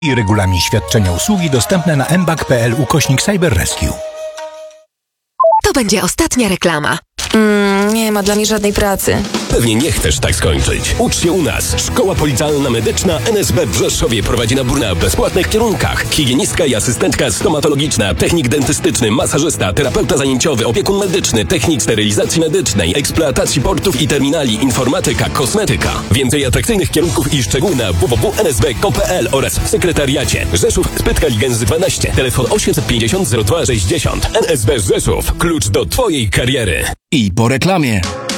i regulamin świadczenia usługi dostępne na mbank.pl/cyberrescue. To będzie ostatnia reklama. Nie ma dla mnie żadnej pracy. Pewnie nie chcesz tak skończyć. Ucz się u nas. Szkoła Politalna Medyczna NSB w Rzeszowie prowadzi nabór na bezpłatnych kierunkach. Higienistka i asystentka stomatologiczna, technik dentystyczny, masażysta, terapeuta zajęciowy, opiekun medyczny, technik sterylizacji medycznej, eksploatacji portów i terminali, informatyka, kosmetyka. Więcej atrakcyjnych kierunków i szczegóły na www.nsb.pl oraz w sekretariacie. Rzeszów, Spytka Ligęzy 12, telefon 850 02 60. NSB Rzeszów. Klucz do Twojej kariery. I po reklamie.